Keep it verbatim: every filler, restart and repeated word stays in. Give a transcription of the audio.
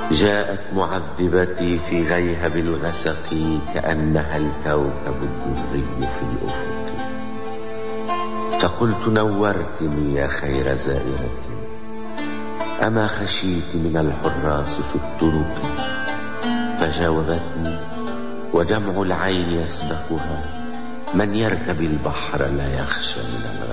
جاءت معذبتي في غيهب الغسق كأنها الكوكب الدري في الأفق، فقلت نورتني يا خير زائرة، أما خشيت من الحراس في الطرق؟ فجاوبتني ودمع العين يسبقها: من يركب البحر لا يخشى من الغرق.